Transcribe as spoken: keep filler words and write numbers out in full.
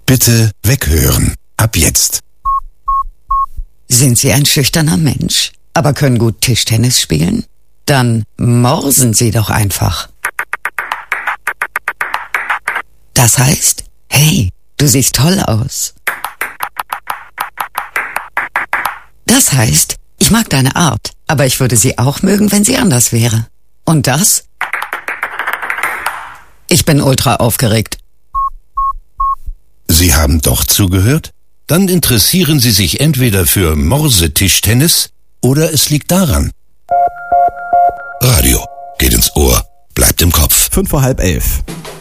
Bitte weghören. Ab jetzt. Sind Sie ein schüchterner Mensch, aber können gut Tischtennis spielen? Dann morsen Sie doch einfach. Das heißt, hey, du siehst toll aus. Das heißt, ich mag deine Art, aber ich würde sie auch mögen, wenn sie anders wäre. Und das? Ich bin ultra aufgeregt. Sie haben doch zugehört? Dann interessieren Sie sich entweder für Morsetischtennis oder es liegt daran. Radio geht ins Ohr, bleibt im Kopf. Fünf vor halb elf.